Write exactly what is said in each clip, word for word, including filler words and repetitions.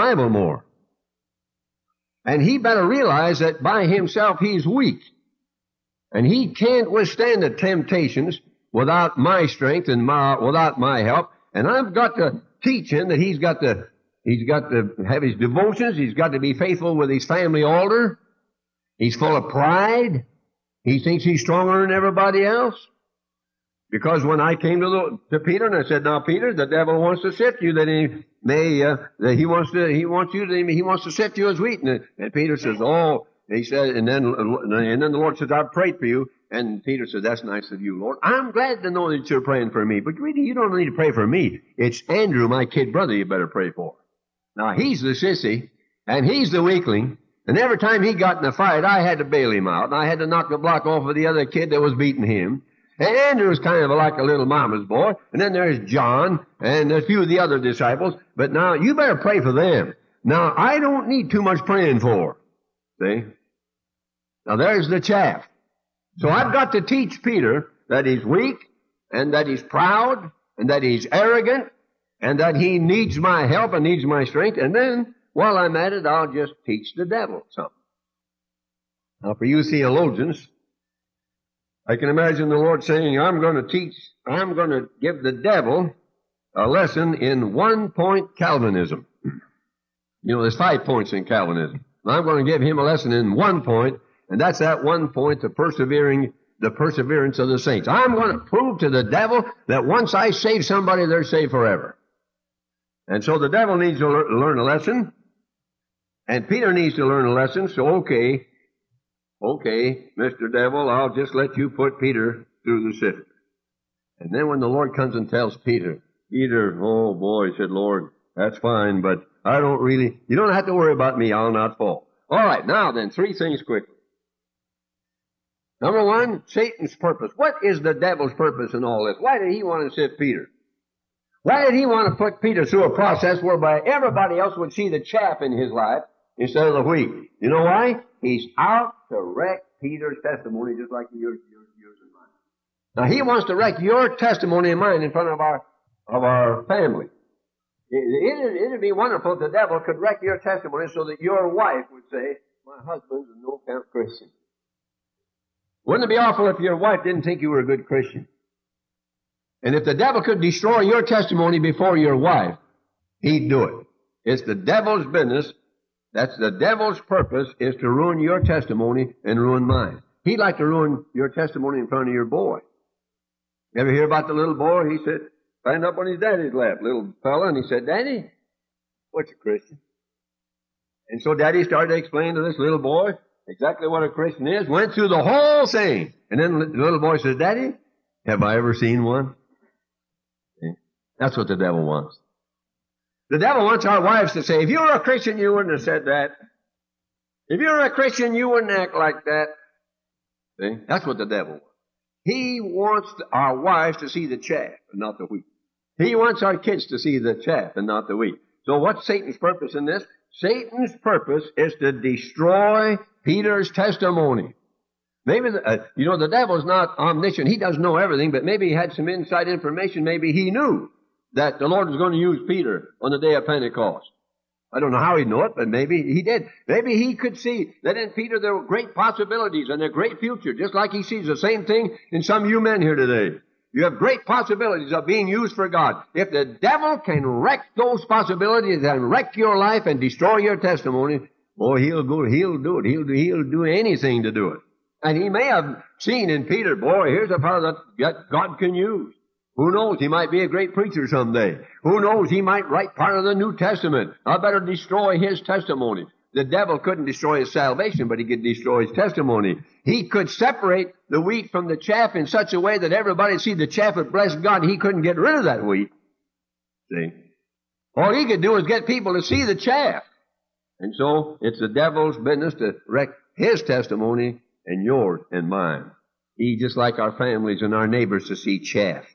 Bible more. And he better realize that by himself he's weak. And he can't withstand the temptations without my strength and my, without my help. And I've got to teach him that he's got to, he's got to have his devotions. He's got to be faithful with his family altar. He's full of pride. He thinks he's stronger than everybody else. Because when I came to, the, to Peter and I said, "Now, Peter, the devil wants to sift you, that he may, uh, that he wants to, he wants you to, he wants to sift you as wheat." And, and Peter says, "Oh," he said, and then, and then the Lord says, "I've prayed for you." And Peter said, "That's nice of you, Lord. I'm glad to know that you're praying for me. But really, you don't need to pray for me. It's Andrew, my kid brother, you better pray for." Now, he's the sissy, and he's the weakling. And every time he got in a fight, I had to bail him out, and I had to knock the block off of the other kid that was beating him. And Andrew was kind of like a little mama's boy. And then there's John and a few of the other disciples. But now, you better pray for them. Now, I don't need too much praying for. See? Now, there's the chaff. So I've got to teach Peter that he's weak, and that he's proud, and that he's arrogant, and that he needs my help and needs my strength. And then, while I'm at it, I'll just teach the devil something. Now, for you theologians, I can imagine the Lord saying, I'm going to teach, I'm going to give the devil a lesson in one-point Calvinism. You know, there's five points in Calvinism. I'm going to give him a lesson in one point, and that's that one point, the persevering, the perseverance of the saints. I'm going to prove to the devil that once I save somebody, they're saved forever. And so the devil needs to lear- learn a lesson, and Peter needs to learn a lesson, so okay, Okay, Mister Devil, I'll just let you put Peter through the sifter. And then when the Lord comes and tells Peter, Peter, oh boy, said Lord, that's fine, but I don't really, you don't have to worry about me, I'll not fall. All right, now then, three things quickly. Number one, Satan's purpose. What is the devil's purpose in all this? Why did he want to sift Peter? Why did he want to put Peter through a process whereby everybody else would see the chaff in his life instead of the wheat? You know why? He's out to wreck Peter's testimony just like yours, yours, yours and mine. Now, he wants to wreck your testimony and mine in front of our of our family. It would be wonderful if the devil could wreck your testimony so that your wife would say, my husband's a no-count Christian. Wouldn't it be awful if your wife didn't think you were a good Christian? And if the devil could destroy your testimony before your wife, he'd do it. It's the devil's business. That's the devil's purpose, is to ruin your testimony and ruin mine. He'd like to ruin your testimony in front of your boy. You ever hear about the little boy? He said, climbed up on his daddy's lap, little fella, and he said, Daddy, what's a Christian? And so Daddy started to explain to this little boy exactly what a Christian is, went through the whole thing. And then the little boy says, Daddy, have I ever seen one? That's what the devil wants. The devil wants our wives to say, if you were a Christian, you wouldn't have said that. If you were a Christian, you wouldn't act like that. See? That's what the devil wants. He wants our wives to see the chaff and not the wheat. He wants our kids to see the chaff and not the wheat. So what's Satan's purpose in this? Satan's purpose is to destroy Peter's testimony. Maybe, the, uh, you know, the devil's not omniscient. He doesn't know everything, but maybe he had some inside information. Maybe he knew that the Lord was going to use Peter on the day of Pentecost. I don't know how he'd know it, but maybe he did. Maybe he could see that in Peter there were great possibilities and a great future, just like he sees the same thing in some of you men here today. You have great possibilities of being used for God. If the devil can wreck those possibilities and wreck your life and destroy your testimony, boy, he'll go, he'll do it. He'll do, he'll do anything to do it. And he may have seen in Peter, boy, here's a fellow that God can use. Who knows? He might be a great preacher someday. Who knows? He might write part of the New Testament. I better destroy his testimony. The devil couldn't destroy his salvation, but he could destroy his testimony. He could separate the wheat from the chaff in such a way that everybody see the chaff and bless God. He couldn't get rid of that wheat. See? All he could do is get people to see the chaff. And so it's the devil's business to wreck his testimony and yours and mine. He just like our families and our neighbors to see chaff.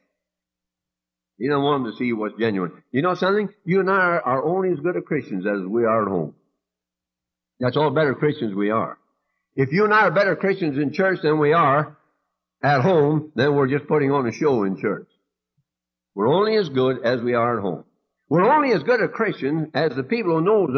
You don't want them to see what's genuine. You know something? You and I are, are only as good a Christians as we are at home. That's all better Christians we are. If you and I are better Christians in church than we are at home, then we're just putting on a show in church. We're only as good as we are at home. We're only as good a Christian as the people who know